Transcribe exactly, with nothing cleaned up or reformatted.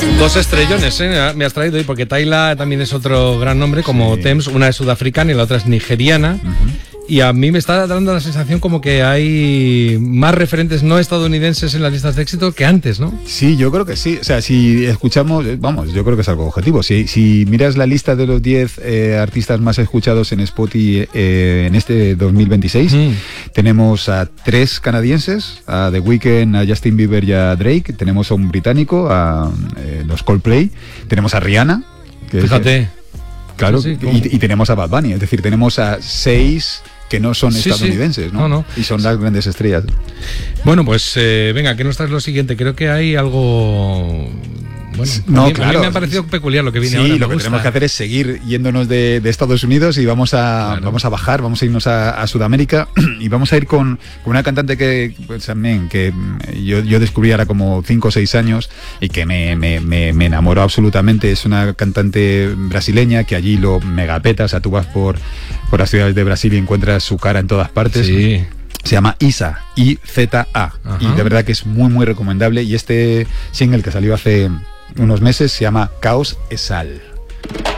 Dos estrellones, ¿eh? Me has traído hoy, porque Tayla también es otro gran nombre, como sí. Thames, una es sudafricana y la otra es nigeriana. Uh-huh. Y a mí me está dando la sensación como que hay más referentes no estadounidenses en las listas de éxito que antes, ¿no? Sí, yo creo que sí. O sea, si escuchamos, vamos, yo creo que es algo objetivo. Si, si miras la lista de los diez eh, artistas más escuchados en Spotify eh, en este dos mil veintiséis, mm. tenemos a tres canadienses, a The Weeknd, a Justin Bieber y a Drake. Tenemos a un británico, a eh, los Coldplay. Tenemos a Rihanna. Que Fíjate. Es, claro, sí, sí, y, y tenemos a Bad Bunny. Es decir, tenemos a seis que no son sí, estadounidenses, sí. ¿no? No, no. Y son las grandes estrellas. Bueno, pues eh, venga, que nos traes lo siguiente. Creo que hay algo... Bueno, no, a mí, claro. a mí me ha parecido peculiar lo que viene sí, ahora. Sí, lo que tenemos que hacer es seguir yéndonos de, de Estados Unidos y vamos a, claro. vamos a bajar, vamos a irnos a, a Sudamérica y vamos a ir con, con una cantante que pues, también que yo, yo descubrí ahora como cinco o seis años y que me, me, me, me enamoró absolutamente. Es una cantante brasileña que allí lo megapeta, o sea, tú vas por, por las ciudades de Brasil y encuentras su cara en todas partes. Sí. Se llama Isa, I Z A, Ajá. y de verdad que es muy muy recomendable. Y este single que salió hace unos meses se llama Caos es Sal.